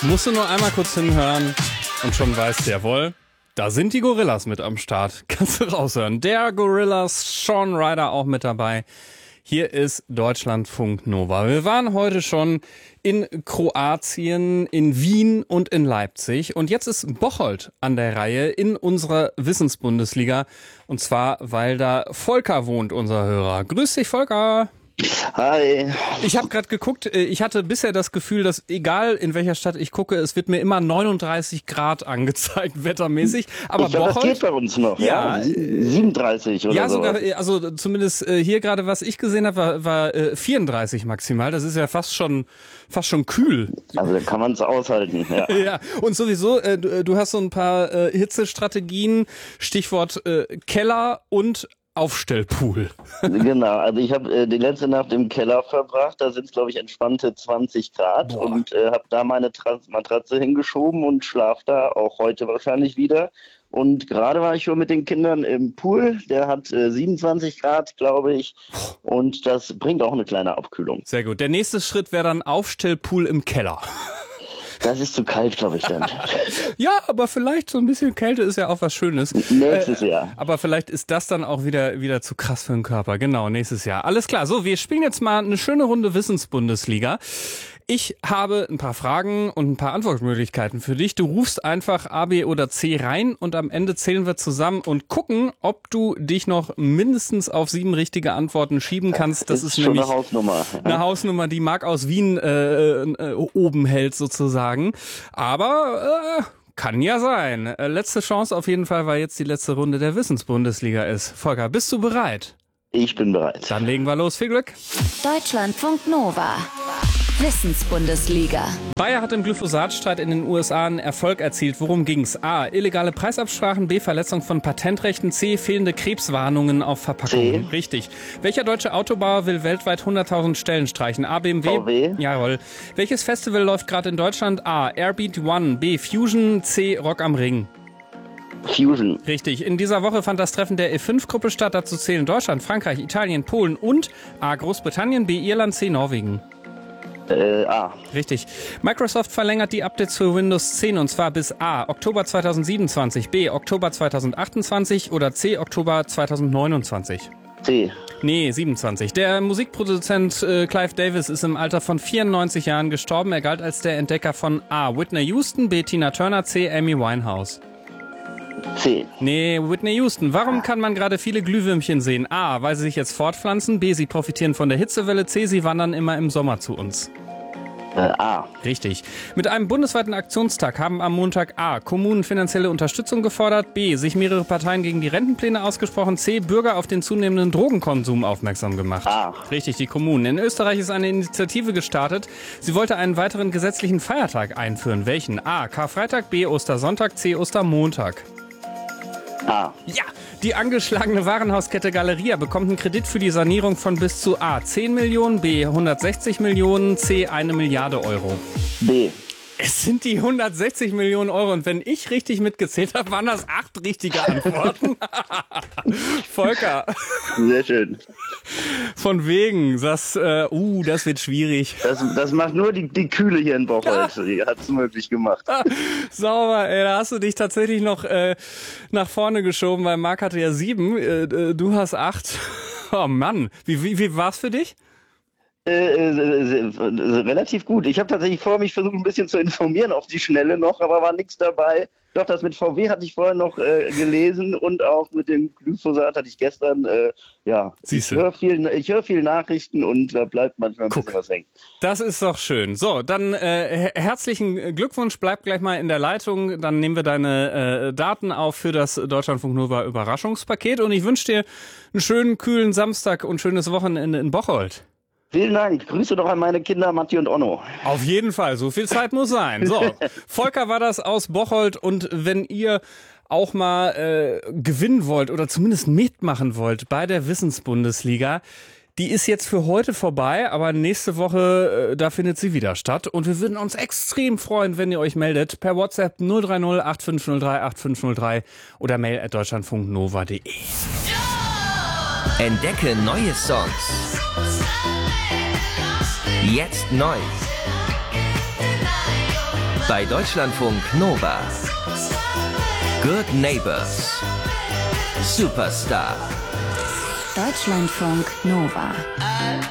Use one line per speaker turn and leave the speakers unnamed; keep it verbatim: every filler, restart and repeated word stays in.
Musst du nur einmal kurz hinhören und schon weißt, jawohl, da sind die Gorillas mit am Start. Kannst du raushören. Der Gorillas, Shaun Ryder auch mit dabei. Hier ist Deutschlandfunk Nova. Wir waren heute schon in Kroatien, in Wien und in Leipzig. Und jetzt ist Bocholt an der Reihe in unserer Wissensbundesliga. Und zwar, weil da Volker wohnt, unser Hörer. Grüß dich, Volker.
Hi.
Ich habe gerade geguckt, ich hatte bisher das Gefühl, dass egal in welcher Stadt ich gucke, es wird mir immer neununddreißig Grad angezeigt, wettermäßig. Aber
ich glaub,
Bocholt,
das geht bei uns noch, ja. ja siebenunddreißig oder
ja,
so.
Ja, sogar, also zumindest hier gerade, was ich gesehen habe, war, war vierunddreißig maximal. Das ist ja fast schon fast schon kühl.
Also da kann man es aushalten, ja.
Ja, und sowieso, du, du hast so ein paar Hitzestrategien, Stichwort Keller und Aufstellpool.
Genau, also ich habe äh, die letzte Nacht im Keller verbracht, da sind es glaube ich entspannte zwanzig Grad. Boah. Und äh, habe da meine Tra- Matratze hingeschoben und schlaf da auch heute wahrscheinlich wieder. Und gerade war ich schon mit den Kindern im Pool, der hat äh, siebenundzwanzig Grad, glaube ich, und das bringt auch eine kleine Abkühlung.
Sehr gut, der nächste Schritt wäre dann Aufstellpool im Keller.
Das ist zu kalt, glaube ich, dann.
Ja, aber vielleicht so ein bisschen Kälte ist ja auch was Schönes.
Nächstes
äh,
Jahr.
Aber vielleicht ist das dann auch wieder, wieder zu krass für den Körper. Genau, nächstes Jahr. Alles klar. So, wir spielen jetzt mal eine schöne Runde Wissensbundesliga. Ich habe ein paar Fragen und ein paar Antwortmöglichkeiten für dich. Du rufst einfach A, B oder C rein und am Ende zählen wir zusammen und gucken, ob du dich noch mindestens auf sieben richtige Antworten schieben kannst. Das, das ist, ist schon nämlich
eine Hausnummer. Ja.
Eine Hausnummer, die Marc aus Wien äh, äh, oben hält sozusagen. Aber äh, kann ja sein. Äh, letzte Chance auf jeden Fall, weil jetzt die letzte Runde der Wissensbundesliga ist. Volker, bist du bereit?
Ich bin bereit.
Dann legen wir los. Viel Glück.
Deutschlandfunk Nova. Wissensbundesliga.
Bayer hat im Glyphosatstreit in den U S A einen Erfolg erzielt. Worum ging's? A. Illegale Preisabsprachen. B. Verletzung von Patentrechten. C. Fehlende Krebswarnungen auf Verpackungen.
C.
Richtig. Welcher deutsche Autobauer will weltweit hunderttausend Stellen streichen? A. B M W.
V W.
Jawohl. Welches Festival läuft gerade in Deutschland? A. Airbeat One. B. Fusion. C. Rock am Ring.
Fusion.
Richtig. In dieser Woche fand das Treffen der E fünf Gruppe statt. Dazu zählen Deutschland, Frankreich, Italien, Polen und A. Großbritannien. B. Irland. C. Norwegen.
Äh, A.
Richtig. Microsoft verlängert die Updates für Windows zehn und zwar bis A. Oktober zweitausendsiebenundzwanzig, B. Oktober zweitausendachtundzwanzig oder C. Oktober zweitausendneunundzwanzig.
C.
Nee, siebenundzwanzig. Der Musikproduzent äh, Clive Davis ist im Alter von vierundneunzig Jahren gestorben. Er galt als der Entdecker von A. Whitney Houston, B. Tina Turner, C. Amy Winehouse.
C.
Nee, Whitney Houston. Warum kann man gerade viele Glühwürmchen sehen? A, weil sie sich jetzt fortpflanzen. B, sie profitieren von der Hitzewelle. C, sie wandern immer im Sommer zu uns.
Äh, A.
Richtig. Mit einem bundesweiten Aktionstag haben am Montag A, Kommunen finanzielle Unterstützung gefordert. B, sich mehrere Parteien gegen die Rentenpläne ausgesprochen. C, Bürger auf den zunehmenden Drogenkonsum aufmerksam gemacht.
A.
Richtig, die Kommunen. In Österreich ist eine Initiative gestartet. Sie wollte einen weiteren gesetzlichen Feiertag einführen. Welchen? A, Karfreitag. B, Ostersonntag. C, Ostermontag.
A.
Ja, die angeschlagene Warenhauskette Galeria bekommt einen Kredit für die Sanierung von bis zu A. zehn Millionen, B. hundertsechzig Millionen, C. eine Milliarde Euro.
B.
Es sind die hundertsechzig Millionen Euro und wenn ich richtig mitgezählt habe, waren das acht richtige Antworten. Volker.
Sehr schön.
Von wegen, das, äh, uh, das wird schwierig.
Das, das macht nur die, die Kühle hier in Bocholt. Die hat es möglich gemacht.
Sauber, ey, da hast du dich tatsächlich noch äh, nach vorne geschoben, weil Marc hatte ja sieben, äh, du hast acht. Oh Mann, wie, wie, wie war's für dich?
Äh, äh, äh, relativ gut. Ich habe tatsächlich vor, mich versucht ein bisschen zu informieren auf die Schnelle noch, aber war nichts dabei. Doch, das mit V W hatte ich vorher noch äh, gelesen und auch mit dem Glyphosat hatte ich gestern, äh, ja,
Siehste.
ich höre viel, ich hör viel Nachrichten und da bleibt manchmal ein
Guck.
bisschen was hängen.
Das ist doch schön. So, dann äh, herzlichen Glückwunsch, bleib gleich mal in der Leitung, dann nehmen wir deine äh, Daten auf für das Deutschlandfunk Nova Überraschungspaket und ich wünsche dir einen schönen, kühlen Samstag und schönes Wochenende in Bocholt.
Vielen Dank. Grüße doch an meine Kinder Matti und Onno.
Auf jeden Fall, so viel Zeit muss sein. So, Volker war das aus Bocholt und wenn ihr auch mal äh, gewinnen wollt oder zumindest mitmachen wollt bei der Wissensbundesliga, die ist jetzt für heute vorbei, aber nächste Woche, äh, da findet sie wieder statt und wir würden uns extrem freuen, wenn ihr euch meldet per WhatsApp null drei null acht fünf null drei acht fünf null drei oder mail at deutschlandfunknova punkt de.
Entdecke neue Songs. Jetzt neu. Bei Deutschlandfunk Nova. Good Neighbors. Superstar.
Deutschlandfunk Nova.